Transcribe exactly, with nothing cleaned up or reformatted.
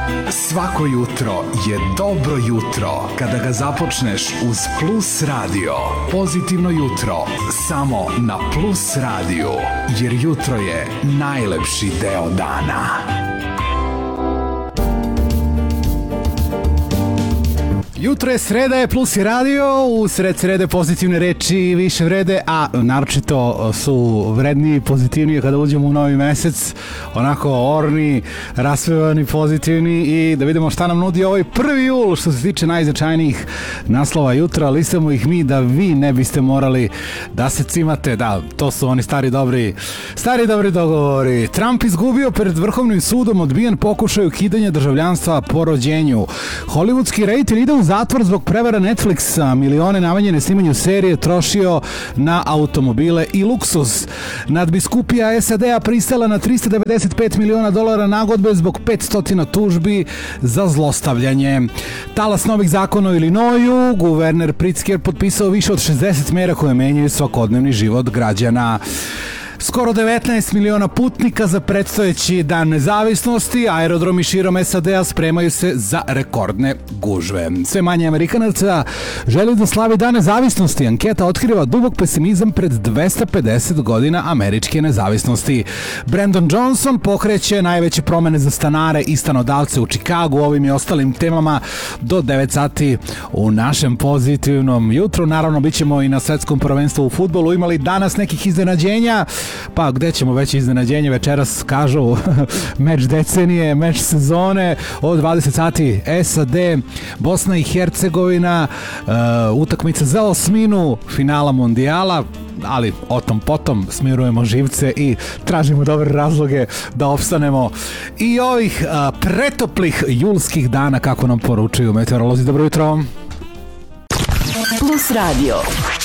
Svako jutro je dobro jutro kada ga započneš uz Plus Radio. Pozitivno jutro samo na Plus Radio, jer jutro je najlepši deo dana. Jutro je sreda, je Plus i radio, u sred srede pozitivne reči više vrede, a naročito su vredniji, pozitivniji kada uđemo u novi mesec, onako orni, raspevani, pozitivni, i da vidimo šta nam nudi ovaj prvi jul što se tiče najznačajnijih naslova jutra. Listamo ih mi da vi ne biste morali da se cimate. Da, to su oni stari dobri, stari dobri dogovori. Trump izgubio pred Vrhovnim sudom, odbijen pokušaj ukidanja državljanstva po rođenju. Hollywoodski reditelj ide u zatvor zbog prevara Netflixa, milione namenjene snimanju serije trošio na automobile i luksuz. Nadbiskupija S A D-a pristala na trista devedeset pet miliona dolara nagodbe zbog petsto tužbi za zlostavljanje. Talas novih zakona u Illinoisu, guverner Pritzker potpisao više od šezdeset mera koje menjaju svakodnevni život građana. Skoro devetnaest miliona putnika za predstojeći dan nezavisnosti, aerodromi širom S A D-a spremaju se za rekordne gužve. Sve manje Amerikanaca želi da slavi dan nezavisnosti. Anketa otkriva dubok pesimizam pred dvesta pedeset godina američke nezavisnosti. Brandon Johnson pokreće najveće promene za stanare i stanodavce u Čikagu. Ovim i ostalim temama do devet sati u našem pozitivnom jutru. Naravno, bit ćemo i na svetskom prvenstvu u fudbalu. Imali danas nekih iznenađenja? Pa gde ćemo već iznenađenje večeras, kažu meč decenije, meč sezone od dvadeset sati S A D, Bosna i Hercegovina, uh, utakmica za osminu finala mondijala, ali o tom potom smirujemo živce i tražimo dobre razloge da opstanemo i ovih uh, pretoplih julskih dana, kako nam poručuju meteorolozi. Dobro jutro. Plus Radio.